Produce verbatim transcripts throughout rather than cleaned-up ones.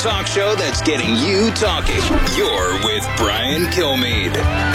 talk show that's getting you talking. You're with Brian Kilmeade.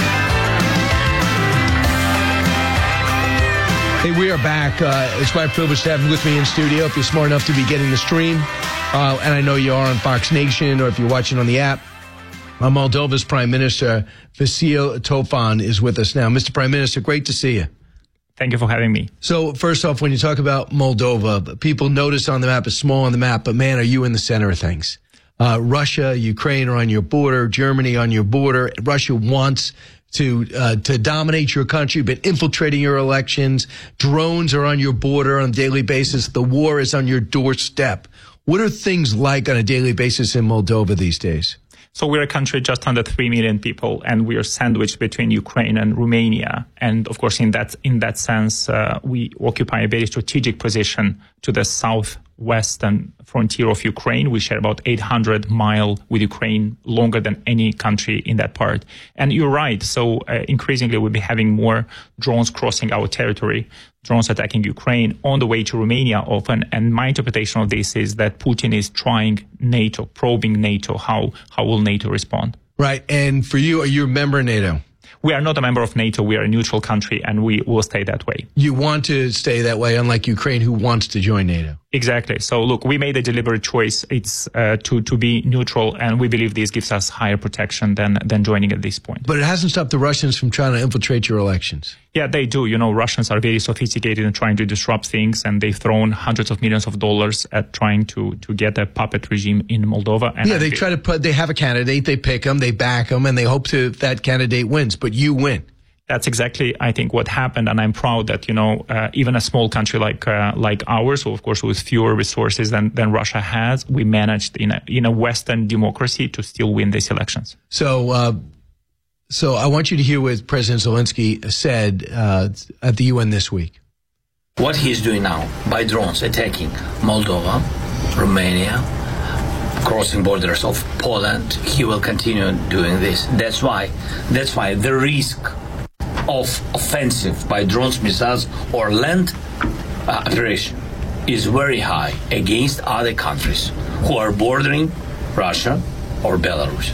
Hey, we are back. Uh, it's my privilege to have you with me in studio. If you're smart enough to be getting the stream, uh, and I know you are on Fox Nation, or if you're watching on the app, uh, Moldova's Prime Minister, Vasil Tofan, is with us now. Mister Prime Minister, great to see you. Thank you for having me. So, first off, when you talk about Moldova, people notice on the map, it's small on the map, but man, are you in the center of things. Uh, Russia, Ukraine are on your border, Germany on your border. Russia wants to uh, to dominate your country, but infiltrating your elections. Drones are on your border on a daily basis. The war is on your doorstep. What are things like on a daily basis in Moldova these days? So we're a country just under three million people, and we are sandwiched between Ukraine and Romania. And of course, in that in that sense, uh, we occupy a very strategic position to the southwestern frontier of Ukraine. We share about eight hundred miles with Ukraine, longer than any country in that part. And you're right. So uh, increasingly, we'll be having more drones crossing our territory, drones attacking Ukraine on the way to Romania often. And my interpretation of this is that Putin is trying NATO, probing NATO. How, how will NATO respond? Right. And for you, are you a member of NATO? We are not a member of NATO. We are a neutral country, and we will stay that way. You want to stay that way, unlike Ukraine, who wants to join NATO. Exactly. So, look, we made a deliberate choice. It's uh, to to be neutral, and we believe this gives us higher protection than than joining at this point. But it hasn't stopped the Russians from trying to infiltrate your elections. Yeah, they do. You know, Russians are very sophisticated in trying to disrupt things, and they've thrown hundreds of millions of dollars at trying to to get a puppet regime in Moldova. And yeah, they try to put. They have a candidate, they pick them, they back them, and they hope to that candidate wins. But you win. That's exactly, I think, what happened, and I'm proud that, you know, uh, even a small country like uh, like ours, so of course with fewer resources than, than Russia has, we managed in a in a Western democracy to still win these elections. So, uh, so I want you to hear what President Zelensky said uh, at the U N this week. What he's doing now by drones attacking Moldova, Romania, crossing borders of Poland, he will continue doing this. That's why, that's why the risk of offensive by drones, missiles, or land uh, operation is very high against other countries who are bordering Russia or Belarus.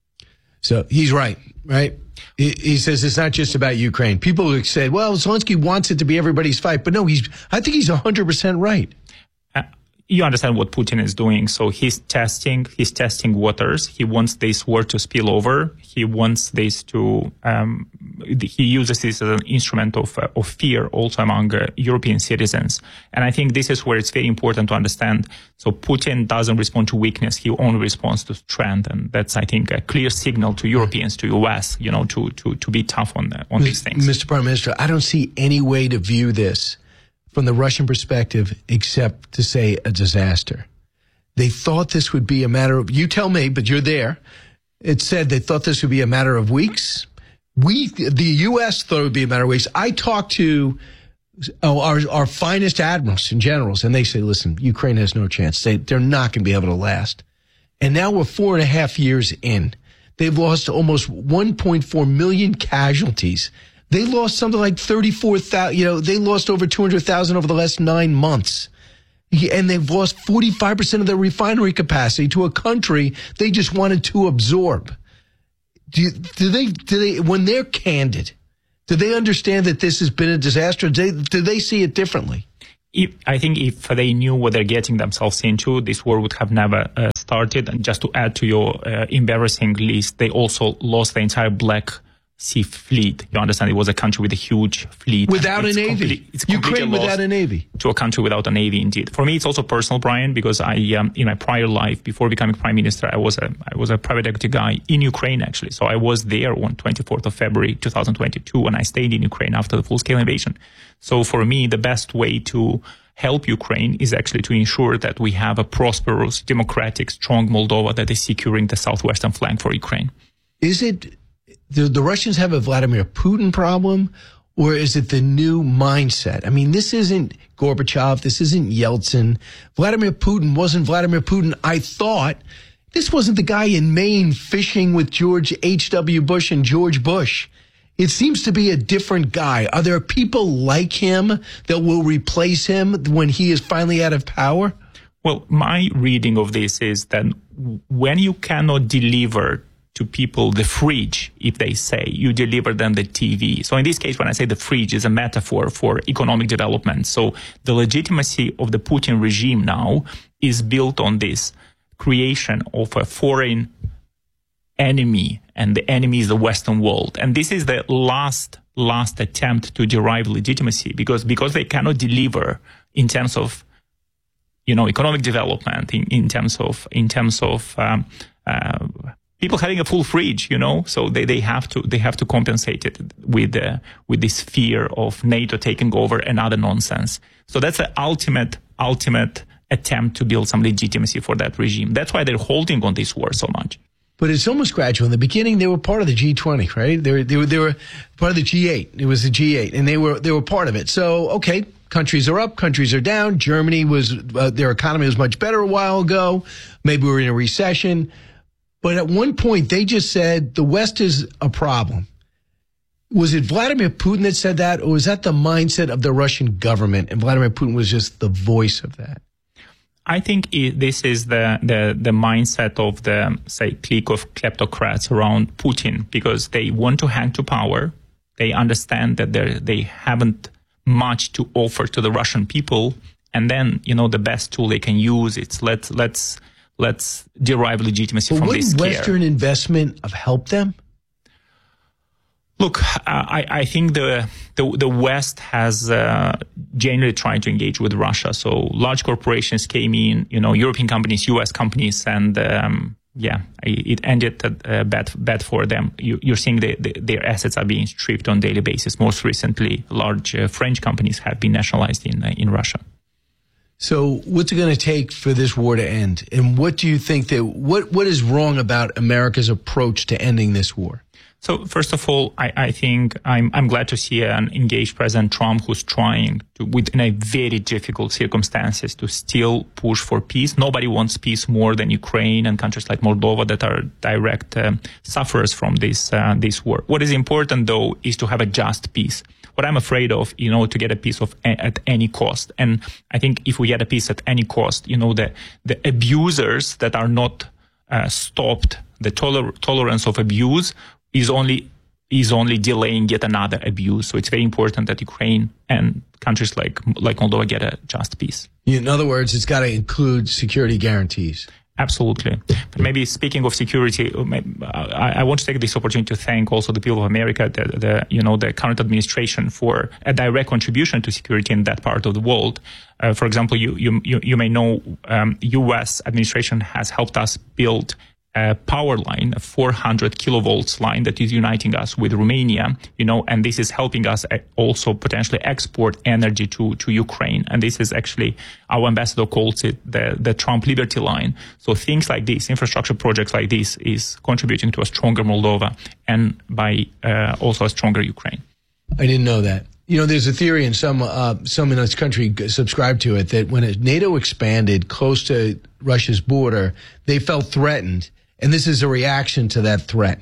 So he's right, right? He, he says it's not just about Ukraine. People have said, well, Zelensky wants it to be everybody's fight. But no, he's. I think he's one hundred percent right. Uh, you understand what Putin is doing. So he's testing, he's testing waters. He wants this war to spill over. He wants this to, um, he uses this as an instrument of, uh, of fear also among uh, European citizens. And I think this is where it's very important to understand. So Putin doesn't respond to weakness. He only responds to strength. And that's, I think, a clear signal to Europeans, to U S, you know, to, to, to be tough on, the, on these things. Mister Prime Minister, I don't see any way to view this from the Russian perspective, except to say a disaster. They thought this would be a matter of, you tell me, but you're there. It said they thought this would be a matter of weeks. We, the U S thought it would be a matter of weeks. I talked to oh, our, our finest admirals and generals, and they say, listen, Ukraine has no chance. They, they're not going to be able to last. And now we're four and a half years in. They've lost almost one point four million casualties. They lost something like thirty-four thousand, you know, they lost over two hundred thousand over the last nine months. And they've lost forty-five percent of their refinery capacity to a country they just wanted to absorb. Do, you, do they, do they, when they're candid, do they understand that this has been a disaster? Do they, do they see it differently? If, I think if they knew what they're getting themselves into, this war would have never uh, started. And just to add to your uh, embarrassing list, they also lost the entire Black Sea fleet. You understand, it was a country with a huge fleet. Without a navy. Complete, it's Ukraine without a navy. To a country without a navy, indeed. For me, it's also personal, Brian, because I, um, in my prior life, before becoming prime minister, I was a, I was a private equity guy in Ukraine, actually. So I was there on twenty-fourth of February, two thousand twenty-two, and I stayed in Ukraine after the full-scale invasion. So for me, the best way to help Ukraine is actually to ensure that we have a prosperous, democratic, strong Moldova that is securing the southwestern flank for Ukraine. Is it... Do the Russians have a Vladimir Putin problem, or is it the new mindset? I mean, this isn't Gorbachev. This isn't Yeltsin. Vladimir Putin wasn't Vladimir Putin. I thought this wasn't the guy in Maine fishing with George H W Bush and George Bush. It seems to be a different guy. Are there people like him that will replace him when he is finally out of power? Well, my reading of this is that when you cannot deliver to people the fridge, if they say, you deliver them the T V. So in this case, when I say the fridge is a metaphor for economic development. So the legitimacy of the Putin regime now is built on this creation of a foreign enemy, and the enemy is the Western world. And this is the last, last attempt to derive legitimacy because, because they cannot deliver in terms of, you know, economic development, in, in terms of, in terms of, um, uh, people having a full fridge, you know, so they, they have to they have to compensate it with uh, with this fear of NATO taking over and other nonsense. So that's the ultimate ultimate attempt to build some legitimacy for that regime. That's why they're holding on this war so much. But it's almost gradual. In the beginning, they were part of the G twenty, right? They were they were they were part of the G eight. It was the G eight, and they were they were part of it. So okay, countries are up, countries are down. Germany was uh, their economy was much better a while ago. Maybe we were in a recession. But at one point, they just said the West is a problem. Was it Vladimir Putin that said that, or was that the mindset of the Russian government, and Vladimir Putin was just the voice of that? I think it, this is the, the, the mindset of the, say, clique of kleptocrats around Putin, because they want to hang to power. They understand that they they haven't much to offer to the Russian people. And then, you know, the best tool they can use is let's, let's, Let's derive legitimacy but from this scare. Wouldn't Western investment have helped them? Look, uh, I, I think the, the the West has uh, generally tried to engage with Russia. So large corporations came in, you know, European companies, U S companies, and um, yeah, it ended uh, bad bad for them. You, you're seeing the, the, their assets are being stripped on a daily basis. Most recently, large uh, French companies have been nationalized in uh, in Russia. So what's it going to take for this war to end? And what do you think that, what, what is wrong about America's approach to ending this war? So first of all, I, I think I'm, I'm glad to see an engaged President Trump who's trying to, within a very difficult circumstances, to still push for peace. Nobody wants peace more than Ukraine and countries like Moldova that are direct um, sufferers from this, uh, this war. What is important though is to have a just peace. What I'm afraid of, you know, to get a peace of at any cost. And I think if we get a peace at any cost, you know, the, the abusers that are not uh, stopped, the toler- tolerance of abuse is only is only delaying yet another abuse. So it's very important that Ukraine and countries like like Moldova get a just peace. In other words, it's got to include security guarantees. Absolutely. But maybe speaking of security, I, I want to take this opportunity to thank also the people of America, the, the you know the current administration, for a direct contribution to security in that part of the world. Uh, for example, you you you may know um, U S administration has helped us build a power line, a four hundred kilovolts line that is uniting us with Romania, you know, and this is helping us also potentially export energy to, to Ukraine. And this is actually, our ambassador calls it the, the Trump Liberty line. So things like this, infrastructure projects like this, is contributing to a stronger Moldova and by uh, also a stronger Ukraine. I didn't know that. You know, there's a theory, and some uh, some in this country subscribe to it, that when NATO expanded close to Russia's border, they felt threatened. And this is a reaction to that threat.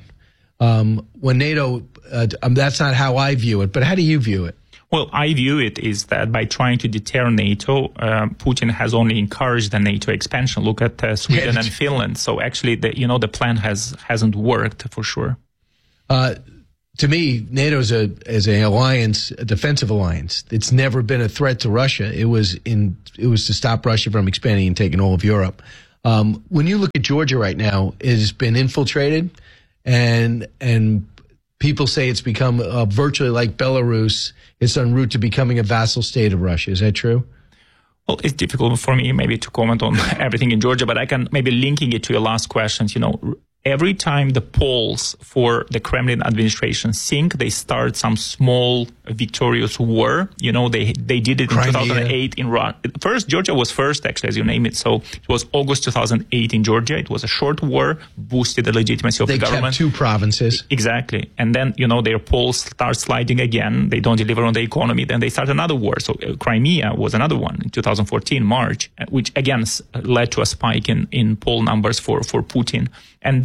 Um, when NATO, uh, um, that's not how I view it, but how do you view it? Well, I view it is that by trying to deter NATO, uh, Putin has only encouraged the NATO expansion. Look at uh, Sweden yeah, and Finland. So actually, the, you know, the plan has hasn't worked for sure. Uh, to me, NATO is a as an alliance, a defensive alliance. It's never been a threat to Russia. It was in it was to stop Russia from expanding and taking all of Europe. Um, when you look at Georgia right now, it has been infiltrated, and and people say it's become uh, virtually like Belarus. It's en route to becoming a vassal state of Russia. Is that true? Well, it's difficult for me maybe to comment on everything in Georgia, but I can maybe linking it to your last questions. You know, every time the polls for the Kremlin administration sink, they start some small victorious war. You know, they they did it in Crimea. two thousand eight in Russia. First, Georgia was first, actually, as you name it. So it was August two thousand eight in Georgia. It was a short war, boosted the legitimacy of they the government. They kept two provinces. Exactly. And then, you know, their polls start sliding again. They don't deliver on the economy. Then they start another war. So uh, Crimea was another one in two thousand fourteen, March, which again led to a spike in, in poll numbers for, for Putin. And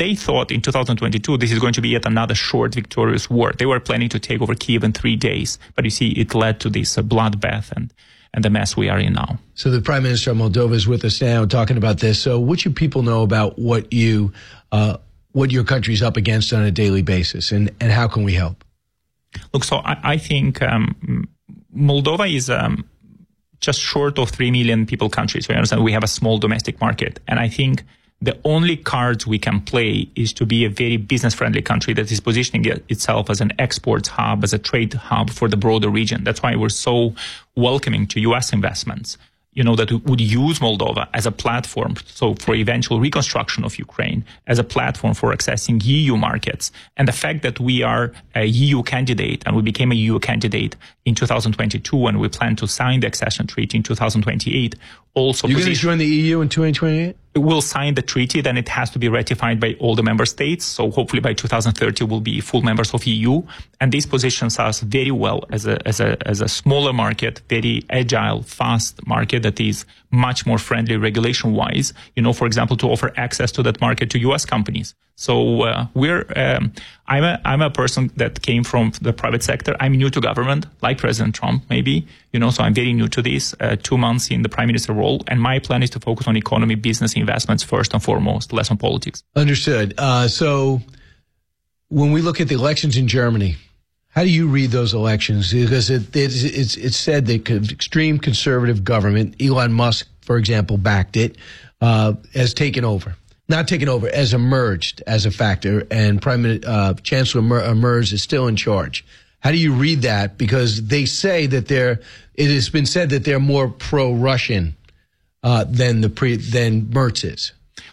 they thought in two thousand twenty-two this is going to be yet another short, victorious war. They were planning to take over Kyiv in three days. But you see, it led to this uh, bloodbath and, and the mess we are in now. So the Prime Minister of Moldova is with us now talking about this. So what should people know about what you, uh, what your country's up against on a daily basis, and, and how can we help? Look, so I, I think um, Moldova is um, just short of three million people country. So you understand we have a small domestic market. And I think the only cards we can play is to be a very business-friendly country that is positioning it itself as an export hub, as a trade hub for the broader region. That's why we're so welcoming to U S investments, you know, that would use Moldova as a platform, so for eventual reconstruction of Ukraine, as a platform for accessing E U markets. And the fact that we are a E U candidate, and we became a E U candidate in two thousand twenty-two, and we plan to sign the accession treaty in two thousand twenty-eight, also You're going to join the E U in twenty twenty-eight? We'll sign the treaty, then it has to be ratified by all the member states. So hopefully by two thousand thirty, we'll be full members of E U. And this positions us very well as a, as a, as a smaller market, very agile, fast market that is much more friendly regulation-wise, you know, for example, to offer access to that market to U S companies. So uh, we're, um, I'm a, I'm a person that came from the private sector. I'm new to government, like President Trump, maybe, you know, so I'm very new to this, uh, two months in the prime minister role. And my plan is to focus on economy, business, investments first and foremost, less on politics. Understood. Uh, so when we look at the elections in Germany, how do you read those elections? Because it, it's, it's, it's said that extreme conservative government, Elon Musk, for example, backed it, uh, has taken over. Not taken over, has emerged as a factor, and Prime uh, Chancellor Merz is still in charge. How do you read that? Because they say that they're, it has been said that they're more pro-Russian uh, than the pre than Merz is.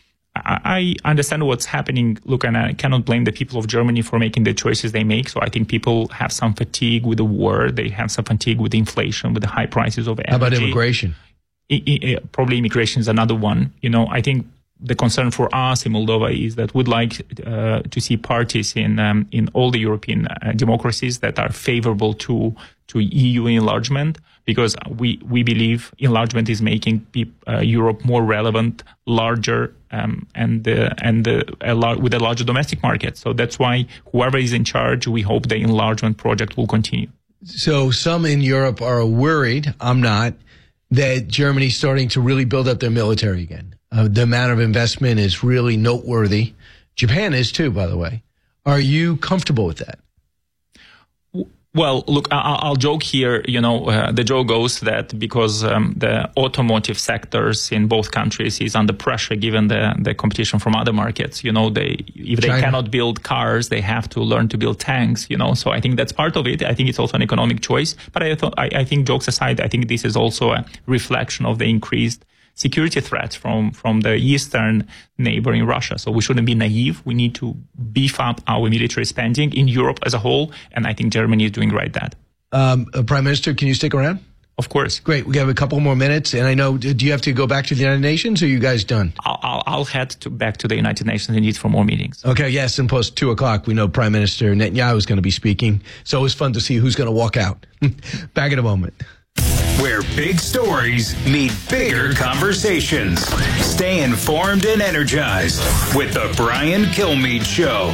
I understand what's happening. Look, and I cannot blame the people of Germany for making the choices they make. So I think people have some fatigue with the war. They have some fatigue with inflation, with the high prices of energy. How about immigration? I, I, probably immigration is another one. You know, I think the concern for us in Moldova is that we'd like uh, to see parties in um, in all the European uh, democracies that are favorable to to E U enlargement, because we we believe enlargement is making uh, Europe more relevant, larger, um, and uh, and uh, a lar- with a larger domestic market. So that's why whoever is in charge, we hope the enlargement project will continue. So some in Europe are worried, I'm not, that Germany's starting to really build up their military again. Uh, the amount of investment is really noteworthy. Japan is too, by the way. Are you comfortable with that? Well, look, I'll, I'll joke here. You know, uh, the joke goes that because um, the automotive sectors in both countries is under pressure given the, the competition from other markets. You know, they if they China. cannot build cars, they have to learn to build tanks. You know, so I think that's part of it. I think it's also an economic choice. But I, th- I, I think, jokes aside, I think this is also a reflection of the increased security threats from, from the eastern neighbor in Russia. So we shouldn't be naive. We need to beef up our military spending in Europe as a whole. And I think Germany is doing right that. Um, uh, Prime Minister, can you stick around? Of course. Great. We have a couple more minutes. And I know, do you have to go back to the United Nations, or are you guys done? I'll, I'll, I'll head to, back to the United Nations indeed for more meetings. Okay. Yes. And post two o'clock, we know Prime Minister Netanyahu is going to be speaking. It's always fun to see who's going to walk out. Back in a moment. Where big stories meet bigger conversations. Stay informed and energized with the Brian Kilmeade Show.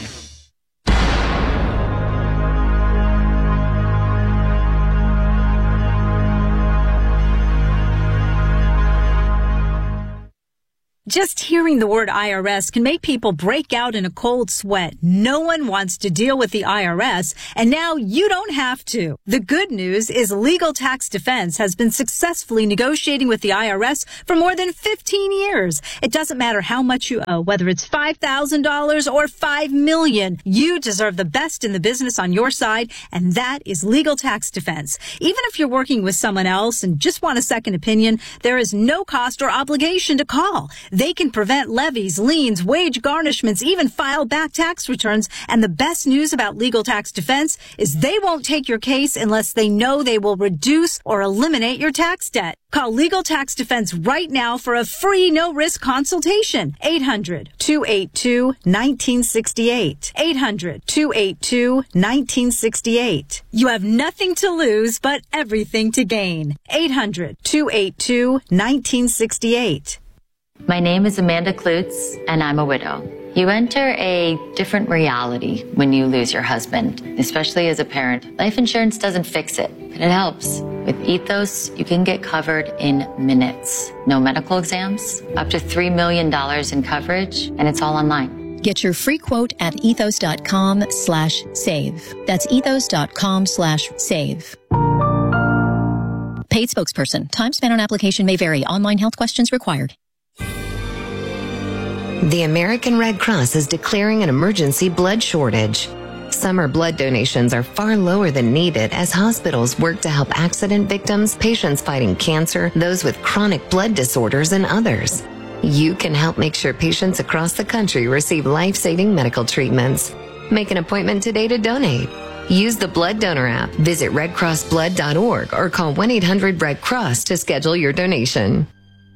Just hearing the word I R S can make people break out in a cold sweat. No one wants to deal with the I R S, and now you don't have to. The good news is Legal Tax Defense has been successfully negotiating with the I R S for more than fifteen years. It doesn't matter how much you owe, whether it's five thousand dollars or five million dollars. You deserve the best in the business on your side, and that is Legal Tax Defense. Even if you're working with someone else and just want a second opinion, there is no cost or obligation to call. They can prevent levies, liens, wage garnishments, even file back tax returns. And the best news about Legal Tax Defense is they won't take your case unless they know they will reduce or eliminate your tax debt. Call Legal Tax Defense right now for a free no-risk consultation. eight hundred, two eight two, one nine six eight. eight hundred, two eight two, one nine six eight. You have nothing to lose but everything to gain. eight hundred, two eight two, one nine six eight. My name is Amanda Klutz, and I'm a widow. You enter a different reality when you lose your husband, especially as a parent. Life insurance doesn't fix it, but it helps. With Ethos, you can get covered in minutes. No medical exams, up to three million dollars in coverage, and it's all online. Get your free quote at ethos.com slash save. That's ethos.com slash save. Paid spokesperson. Time spent on application may vary. Online health questions required. The American Red Cross is declaring an emergency blood shortage. Summer blood donations are far lower than needed as hospitals work to help accident victims, patients fighting cancer, those with chronic blood disorders, and others. You can help make sure patients across the country receive life-saving medical treatments. Make an appointment today to donate. Use the Blood Donor app, visit red cross blood dot org, or call one eight hundred red cross to schedule your donation.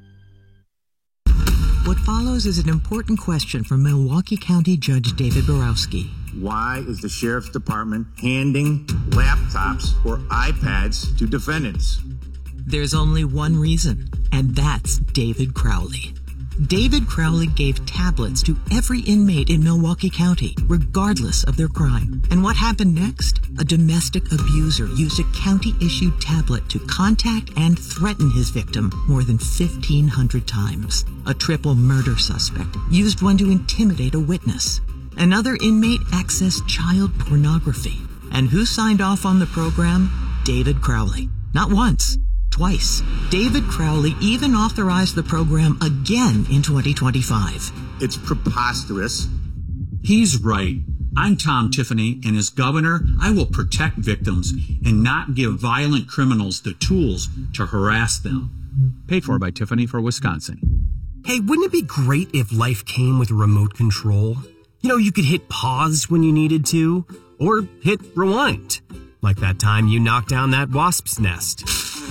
What follows is an important question from Milwaukee County Judge David Borowski. Why is the Sheriff's Department handing laptops or iPads to defendants? There's only one reason, and that's David Crowley. David Crowley gave tablets to every inmate in Milwaukee County, regardless of their crime. And what happened next? A domestic abuser used a county-issued tablet to contact and threaten his victim more than fifteen hundred times. A triple murder suspect used one to intimidate a witness. Another inmate accessed child pornography. And who signed off on the program? David Crowley. Not once. Twice. David Crowley even authorized the program again in twenty twenty-five. It's preposterous. He's right. I'm Tom Tiffany, and as governor, I will protect victims and not give violent criminals the tools to harass them. Paid for by Tiffany for Wisconsin. Hey, wouldn't it be great if life came with a remote control? You know, you could hit pause when you needed to, or hit rewind. Like that time you knocked down that wasp's nest.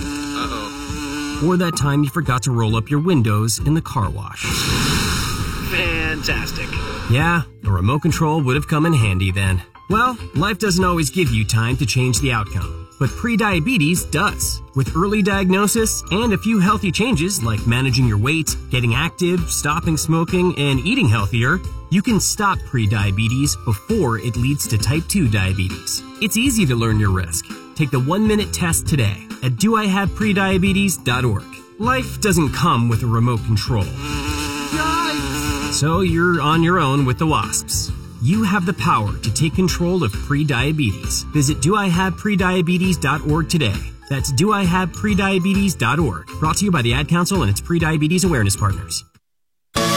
Uh-oh. Or that time you forgot to roll up your windows in the car wash. Fantastic. Yeah, a remote control would have come in handy then. Well, life doesn't always give you time to change the outcome, but prediabetes does. With early diagnosis and a few healthy changes like managing your weight, getting active, stopping smoking, and eating healthier, you can stop prediabetes before it leads to type two diabetes. It's easy to learn your risk. Take the one-minute test today at do I have prediabetes dot org. Life doesn't come with a remote control. Yikes. So you're on your own with the wasps. You have the power to take control of prediabetes. Visit do I have prediabetes dot org today. That's do I have prediabetes dot org. Brought to you by the Ad Council and its Prediabetes Awareness Partners.